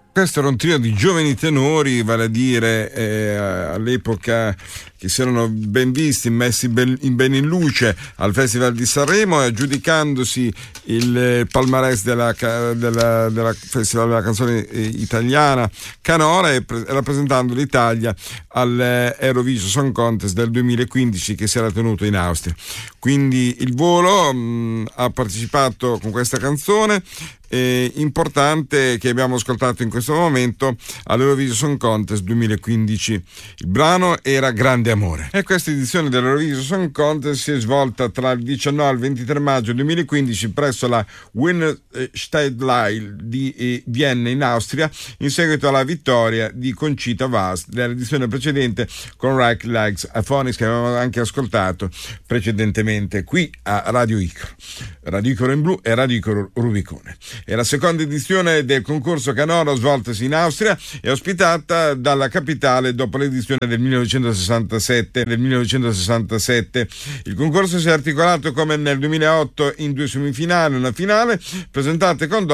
Questo era un trio di giovani tenori, vale a dire all'epoca che si erano ben visti, messi ben in luce al Festival di Sanremo, aggiudicandosi il palmarès della Festival della canzone italiana Canora e rappresentando l'Italia all'Eurovision Song Contest del 2015 che si era tenuto in Austria. Quindi il volo ha partecipato con questa canzone importante che abbiamo ascoltato in questo momento all'Eurovision Song Contest 2015. Il brano era Grande Amore. E questa edizione dell'Eurovision Song Contest si è svolta tra il 19 e il 23 maggio 2015 presso la Wienerstadthalle di Vienna in Austria, in seguito alla vittoria di Conchita Wurst dell'edizione precedente con Right Legs Aphonics, che avevamo anche ascoltato precedentemente qui a Radio Icaro. Radio Icaro in blu e Radio Icaro Rubicone. È la seconda edizione del concorso Canora svoltasi in Austria e ospitata dalla capitale dopo l'edizione del 1967. Il concorso si è articolato come nel 2008 in due semifinali e una finale, presentate con